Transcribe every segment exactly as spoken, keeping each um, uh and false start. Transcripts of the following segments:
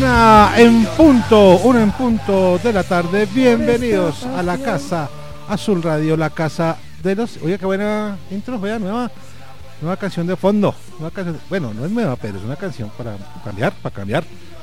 Una en punto, una en punto de la tarde. Bienvenidos a la Casa Azul Radio, la casa de los... Oye, qué buena intro, vea, nueva, nueva canción de fondo. Nueva canción, bueno, no es nueva, pero es una canción para cambiar, para cambiar.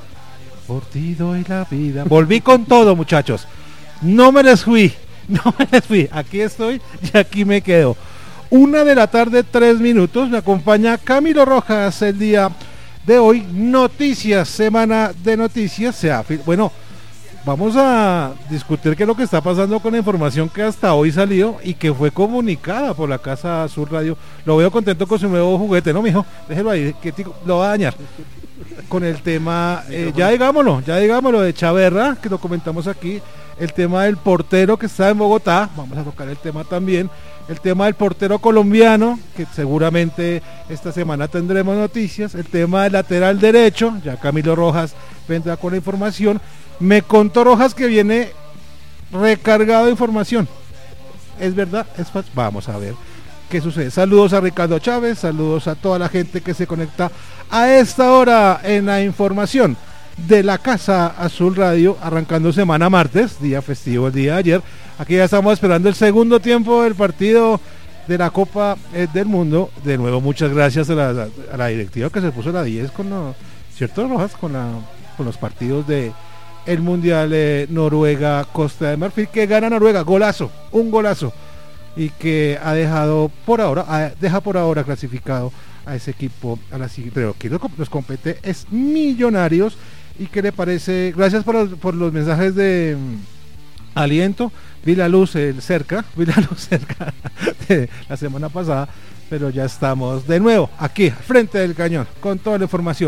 Por ti doy la vida. Volví con todo, muchachos. No me les fui, no me les fui. Aquí estoy y aquí me quedo. Una de la tarde, tres minutos. Me acompaña Camilo Rojas el día de hoy. Noticias, semana de noticias. Se ha, bueno, vamos a discutir qué es lo que está pasando con la información que hasta hoy salió y que fue comunicada por la Casa Azul Radio. Lo veo contento con su nuevo juguete, ¿no, mijo? Déjelo ahí, que lo va a dañar. Con el tema, eh, ya digámoslo, ya digámoslo de Chaverra, que lo comentamos aquí, el tema del portero que está en Bogotá, vamos a tocar el tema también, el tema del portero colombiano, que seguramente esta semana tendremos noticias, el tema del lateral derecho, ya Camilo Rojas vendrá con la información. Me contó Rojas que viene recargado de información, ¿es verdad? Es fácil. Vamos a ver qué sucede. Saludos a Ricardo Chávez, saludos a toda la gente que se conecta a esta hora en la información de la Casa Azul Radio, arrancando semana martes, día festivo el día de ayer. Aquí ya estamos esperando el segundo tiempo del partido de la Copa eh, del Mundo. De nuevo, muchas gracias a la, a la directiva que se puso la diez con los, ¿cierto, Rojas? Con, la, con los partidos de el Mundial eh, Noruega, Costa de Marfil, que gana Noruega, golazo, un golazo, y que ha dejado por ahora, ha, deja por ahora clasificado a ese equipo a la siguiente, pero que nos compete es Millonarios. ¿Y qué le parece? Gracias por los, por los mensajes de um, aliento. Vi la luz el cerca, vi la luz cerca de la semana pasada, pero ya estamos de nuevo aquí, frente del cañón, con toda la información.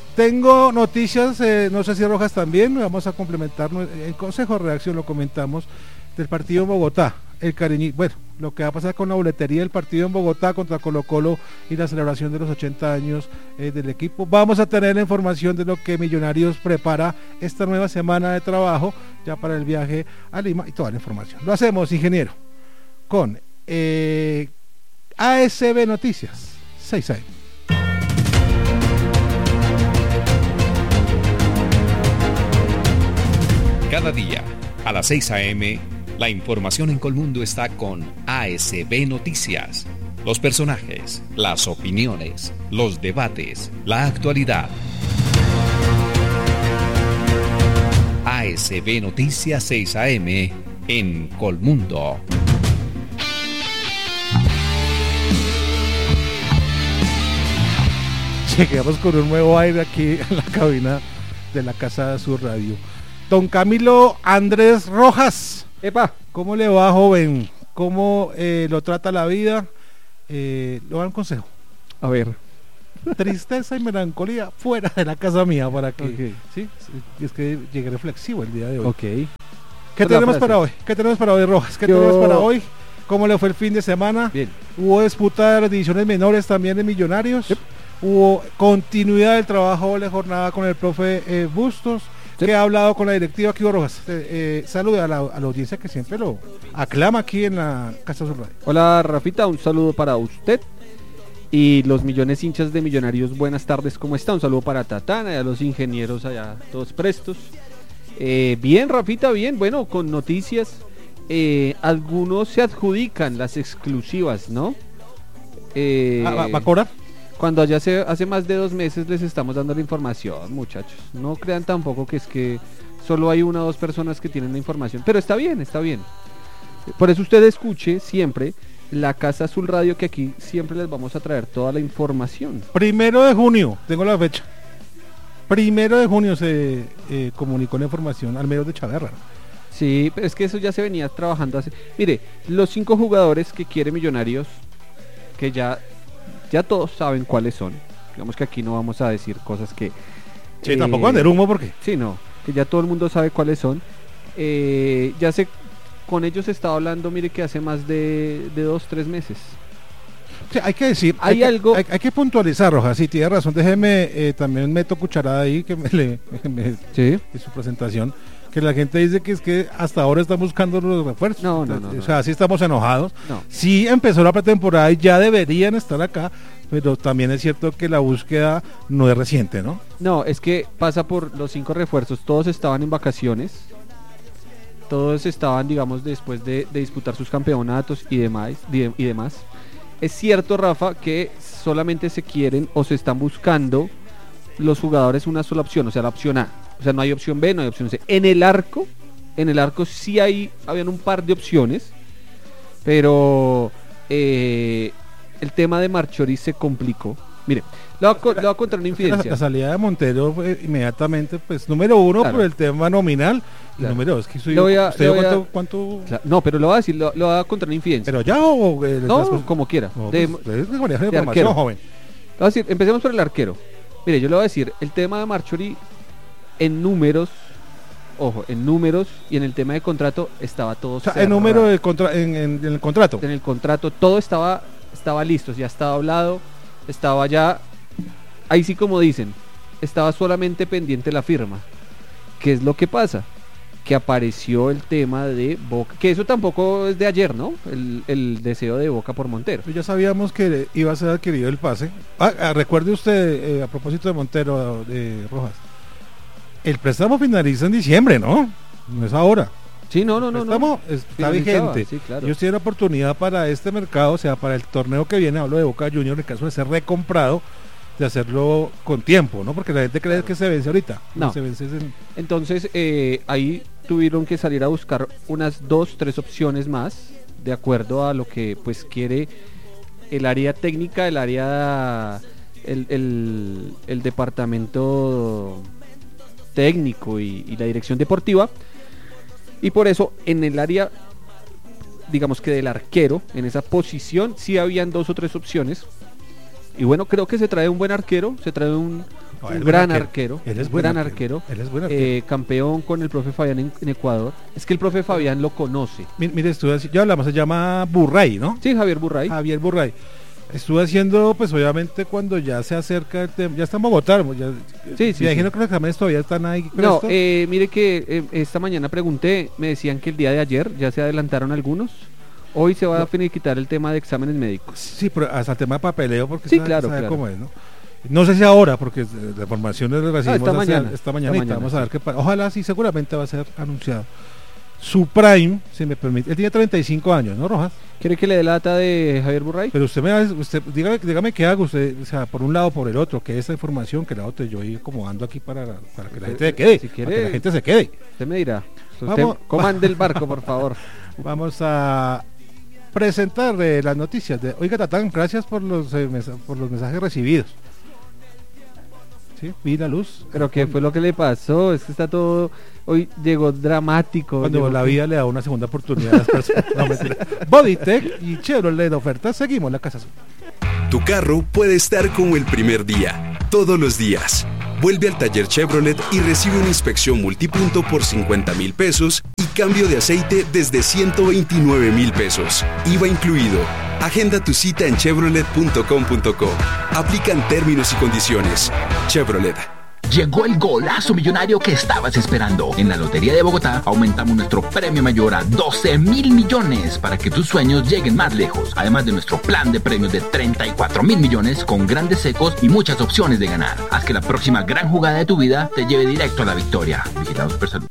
Tengo noticias, eh, no sé si Rojas también, vamos a complementar, en Consejo de Redacción lo comentamos, del partido en Bogotá, el cariño, bueno, lo que va a pasar con la boletería del partido en Bogotá contra Colo Colo y la celebración de los ochenta años eh, del equipo. Vamos a tener la información de lo que Millonarios prepara esta nueva semana de trabajo ya para el viaje a Lima y toda la información. Lo hacemos, ingeniero, con eh, A S B Noticias, seis a eme. Cada día, a las seis a eme, la información en Colmundo está con A S B Noticias. Los personajes, las opiniones, los debates, la actualidad. A S B Noticias seis a eme en Colmundo. Llegamos con un nuevo aire aquí en la cabina de la Casa Azul Radio. Don Camilo Andrés Rojas. Epa, ¿Cómo le va, joven? ¿Cómo eh, lo trata la vida? Eh, le voy a dar un consejo. A ver. Tristeza y melancolía fuera de la casa mía para que... Okay. ¿sí? Es que llegué reflexivo el día de hoy. Ok. ¿Qué tenemos para hoy? ¿Qué tenemos para hoy, Rojas? ¿Qué Yo... tenemos para hoy? ¿Cómo le fue el fin de semana? Bien. Hubo disputa de las divisiones menores también de Millonarios. Yep. Hubo continuidad del trabajo de la jornada con el profe eh, Bustos. Sí. Que ha hablado con la directiva aquí, Rojas. Eh, eh, saluda a la, a la audiencia que siempre lo aclama aquí en la Casa Azul Radio. Hola, Rafita, un saludo para usted y los millones hinchas de Millonarios. Buenas tardes, ¿cómo está? Un saludo para Tatana y a los ingenieros allá, todos prestos. Eh, bien, Rafita, bien. Bueno, con noticias, eh, algunos se adjudican las exclusivas, ¿no? Eh, ¿Va, va a cobrar? Cuando allá hace, hace más de dos meses les estamos dando la información, muchachos. No crean tampoco que es que solo hay una o dos personas que tienen la información. Pero está bien, está bien. Por eso usted escuche siempre la Casa Azul Radio, que aquí siempre les vamos a traer toda la información. Primero de junio, tengo la fecha. Primero de junio se eh, comunicó la información al medio de Chaverra. Sí, pero es que eso ya se venía trabajando hace... Mire, los cinco jugadores que quiere Millonarios, que ya... Ya todos saben cuáles son. Digamos que aquí no vamos a decir cosas que... Sí, eh, tampoco vender humo, porque... Sí, no, que ya todo el mundo sabe cuáles son. Eh, ya se... Con ellos se estaba hablando, mire, que hace más de, de dos, tres meses. Sí, hay que decir, hay, hay algo... Que, hay, hay que puntualizar, Rojas, sí, tiene razón. Déjeme, eh, también meto cucharada ahí, que me le... Me, sí. En su presentación. Que la gente dice que es que hasta ahora están buscando los refuerzos. No, no, no. O sea, no. sí estamos enojados. No. Sí empezó la pretemporada y ya deberían estar acá, pero también es cierto que la búsqueda no es reciente, ¿no? No, es que pasa por los cinco refuerzos, todos estaban en vacaciones, todos estaban, digamos, después de, de disputar sus campeonatos y demás, y demás. Es cierto, Rafa, que solamente se quieren o se están buscando los jugadores una sola opción, o sea, la opción A. O sea, no hay opción B, no hay opción C. En el arco, en el arco sí hay, habían un par de opciones, pero eh, el tema de Marchori se complicó. Mire, le voy a, le voy a contar una infidencia. La, la salida de Montero fue inmediatamente, pues, número uno, claro, por el tema nominal, y claro, número dos, que soy, le voy a, ¿usted le voy a, cuánto, cuánto? Claro, no, pero lo voy a decir, lo, lo voy a contar una infidencia. ¿Pero ya o...? Eh, no, cosas... como quiera. No, de, pues, de, de, de, de arquero, joven. Le voy a decir, empecemos por el arquero. Mire, yo le voy a decir, el tema de Marchori en números, ojo, en números y en el tema de contrato estaba todo o sea, cerrado. el número de contra, en, en, en el contrato. En el contrato todo estaba estaba listo, ya estaba hablado, estaba ya, ahí sí como dicen, estaba solamente pendiente la firma. ¿Qué es lo que pasa? Que apareció el tema de Boca, que eso tampoco es de ayer, ¿no? El, el deseo de Boca por Montero. Ya sabíamos que iba a ser adquirido el pase. Ah, ah, recuerde usted, eh, a propósito de Montero, de Rojas, el préstamo finaliza en diciembre, ¿no? No es ahora. Sí, no, no, no. El préstamo no. está vigente. Sí, claro. Ellos tienen oportunidad para este mercado, o sea, para el torneo que viene, hablo de Boca Juniors, en el caso de ser recomprado, de hacerlo con tiempo, ¿no? Porque la gente cree que se vence ahorita. No. Se vence en... Entonces, eh, ahí tuvieron que salir a buscar unas dos, tres opciones más, de acuerdo a lo que pues quiere el área técnica, el área, el, el, el departamento técnico y, y la dirección deportiva. Y por eso en el área, digamos que del arquero, en esa posición sí habían dos o tres opciones. Y bueno, creo que se trae un buen arquero, se trae un, no, un gran arquero, arquero. Él es un buen gran arquero. arquero, Él es buen arquero. Eh, campeón con el profe Fabián en, en Ecuador. Es que el profe Fabián lo conoce. Mire, mire estuve, ya hablamos, se llama Burray, ¿no? Sí, Javier Burray. Javier Burray. Estuve haciendo, pues obviamente cuando ya se acerca el tema, ya está en Bogotá, ya, sí, sí, me sí. imagino que los exámenes todavía están ahí. No, eh, mire que eh, esta mañana pregunté, me decían que el día de ayer ya se adelantaron algunos. Hoy se va no. a finiquitar el tema de exámenes médicos. Sí, pero hasta el tema de papeleo, porque sí, sabe, claro, sabe claro. cómo es, ¿no? No sé si ahora, porque la formación es recibimos ah, esta, mañana, esta mañanita, esta mañana, vamos a ver sí. qué pasa. Ojalá sí, seguramente va a ser anunciado. Su prime, si me permite, él tiene treinta y cinco años, ¿no, Rojas? ¿Quiere que le dé la data de Javier Burray? Pero usted me usted dígame, dígame qué hago usted, o sea, por un lado o por el otro, que esta información que la otra yo ir acomodando aquí para, para que la gente se quede, si quiere, para que la gente se quede. Usted me dirá. Usted Vamos, comande el barco, por favor. Vamos a presentar eh, las noticias de Oiga Tatán, gracias por los eh, mesa, por los mensajes recibidos. Sí, vi la luz. Pero qué fue lo que le pasó, es que está todo, hoy llegó dramático. Cuando llegó la que... vida le da una segunda oportunidad a las personas. No, mentira. Bodytech y Chevrolet de ofertas, seguimos la Casa Azul. Tu carro puede estar como el primer día, todos los días. Vuelve al taller Chevrolet y recibe una inspección multipunto por cincuenta mil pesos y cambio de aceite desde ciento veintinueve mil pesos. I V A incluido. Agenda tu cita en chevrolet punto com punto co. Aplican términos y condiciones. Chevrolet. Llegó el golazo millonario que estabas esperando. En la Lotería de Bogotá aumentamos nuestro premio mayor a doce mil millones para que tus sueños lleguen más lejos. Además de nuestro plan de premios de treinta y cuatro mil millones con grandes secos y muchas opciones de ganar. Haz que la próxima gran jugada de tu vida te lleve directo a la victoria. Vigilado Supersalud.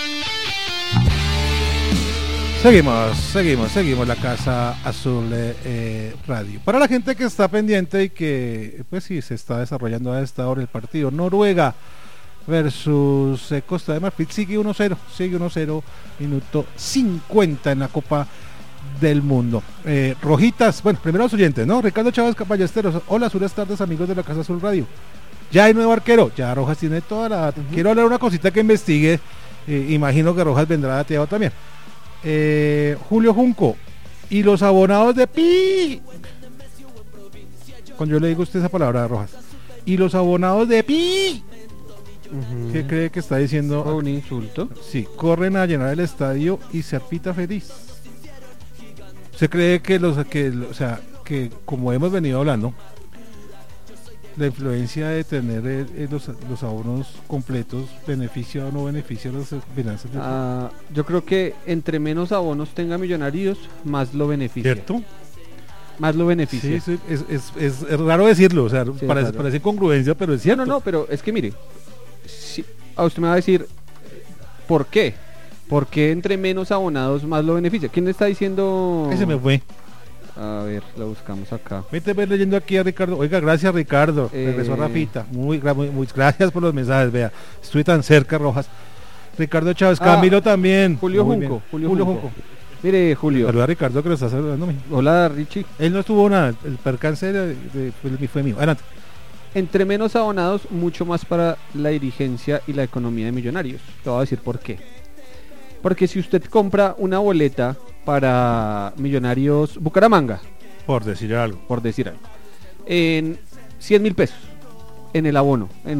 Seguimos, seguimos, seguimos la Casa Azul eh, Radio. Para la gente que está pendiente y que, pues sí, se está desarrollando a esta hora el partido Noruega versus eh, Costa de Marfil, sigue uno cero, sigue uno cero, minuto cincuenta en la Copa del Mundo. Eh, Rojitas, bueno, primero los oyentes, ¿no? Ricardo Chávez Ballesteros, hola, buenas tardes amigos de la Casa Azul Radio. Ya hay nuevo arquero, ya Rojas tiene toda la... Uh-huh. Quiero hablar una cosita que investigue, eh, imagino que Rojas vendrá dateado también. Eh, Julio Junco y los abonados de Pi, cuando yo le digo a usted esa palabra, Rojas, y los abonados de Pi, uh-huh. ¿Qué cree que está diciendo? ¿O un insulto? Sí, corren a llenar el estadio y ser pita feliz. ¿Usted cree que los que, o sea, que como hemos venido hablando, la influencia de tener el, el, los, los abonos completos beneficia o no beneficia las finanzas del ah, yo creo que entre menos abonos tenga Millonarios, más lo beneficia. ¿Cierto? más lo beneficia. Sí, sí, es, es, es, es raro decirlo, o sea, Sí, parece, claro. parece incongruencia, pero es cierto. No, no, no, pero es que mire, si, a usted me va a decir, ¿por qué? ¿Por qué entre menos abonados más lo beneficia? ¿Quién le está diciendo? Ese me fue. A ver, lo buscamos acá. Vete ver leyendo aquí a Ricardo. Oiga, gracias Ricardo. Eh. Regresó Rafita. Muy, gra- muy, muy gracias por los mensajes, vea. Estuve tan cerca, Rojas. Ricardo Chávez, Ah, Camilo también. Julio Muy Junco, bien. Julio, Julio Junco. Junco. Mire, Julio. Saluda a Ricardo que lo está saludando. mijo. Hola, Richie. Él no estuvo nada. El percance de, de- fue, fue mío. Adelante. Entre menos abonados, mucho más para la dirigencia y la economía de Millonarios. Te voy a decir por qué. Porque si usted compra una boleta para Millonarios Bucaramanga, Por decir algo. por decir algo, en cien mil pesos, en el abono, en